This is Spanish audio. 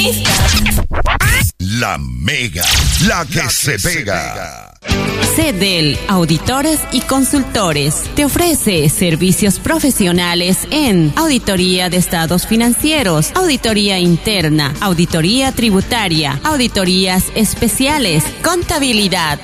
Inversionista. La Mega, la que se pega. CEDEL Auditores y Consultores te ofrece servicios profesionales en auditoría de estados financieros, auditoría interna, auditoría tributaria, auditorías especiales, contabilidad,